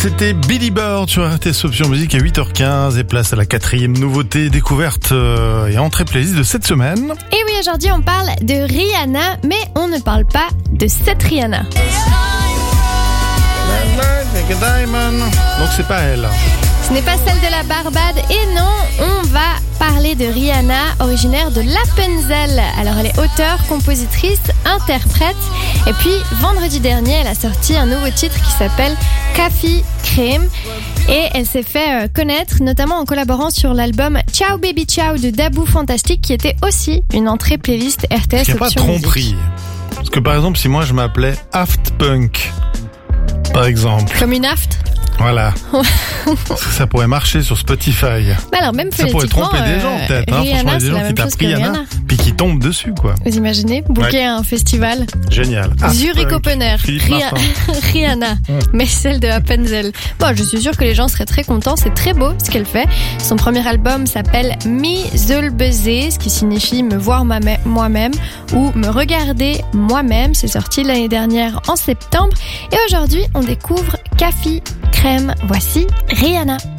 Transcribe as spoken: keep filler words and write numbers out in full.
C'était Billy Bird sur R T S Option Musique à huit heures quinze et place à la quatrième nouveauté découverte euh, et entrée playlist de cette semaine. Et oui, aujourd'hui on parle de Rihanna, mais on ne parle pas de cette Rihanna. Donc c'est pas elle. Ce n'est pas celle de la Barbade et non, on va parler de Rihanna, originaire de l'Appenzell. Alors elle est auteure, compositrice, interprète. Et puis vendredi dernier, elle a sorti un nouveau titre qui s'appelle Café Crème. Et elle s'est fait connaître notamment en collaborant sur l'album Ciao Baby Ciao de Dabou Fantastique, qui était aussi une entrée playlist R T S Il n'y a pas de tromperie. Parce que par exemple, si moi je m'appelais Aft Punk, par exemple. Comme une aft. Voilà. Ça pourrait marcher sur Spotify. Bah alors même ça pourrait tromper euh, des gens peut-être. Hein. Rihanna, Franchement, il y a des gens qui tapent Rihanna puis qui tombent dessus, quoi. Vous imaginez booker ouais. un festival. Génial. Zurich Open Air. Ria- Rihanna, mmh. mais celle de Appenzell. Bon, je suis sûre que les gens seraient très contents. C'est très beau ce qu'elle fait. Son premier album s'appelle Me Zul Baiser, ce qui signifie me voir moi-même ou me regarder moi-même. C'est sorti l'année dernière en septembre. Et aujourd'hui, on découvre Café Crème. Voici Rihanna.